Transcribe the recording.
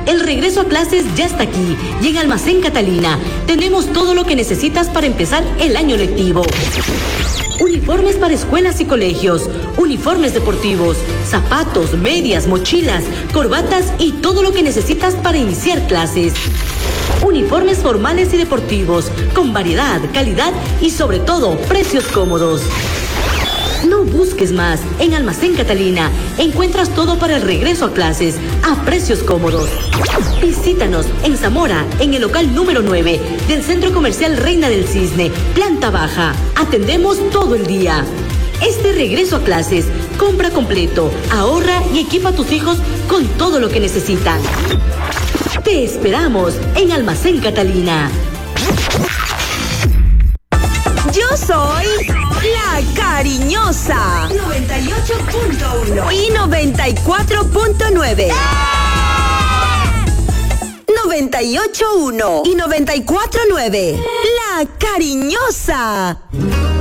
El regreso a clases ya está aquí y en Almacén Catalina tenemos todo lo que necesitas para empezar el año lectivo. Uniformes para escuelas y colegios, uniformes deportivos, zapatos, medias, mochilas, corbatas y todo lo que necesitas para iniciar clases. Uniformes formales y deportivos, con variedad, calidad y sobre todo precios cómodos. No busques más. En Almacén Catalina encuentras todo para el regreso a clases a precios cómodos. Visítanos en Zamora, en el local número 9 del Centro Comercial Reina del Cisne, planta baja. Atendemos todo el día. Este regreso a clases, compra completo, ahorra y equipa a tus hijos con todo lo que necesitan. Te esperamos en Almacén Catalina. Yo soy la cariñosa 98.1 y 94.9. 98.1 y 94.9. La cariñosa.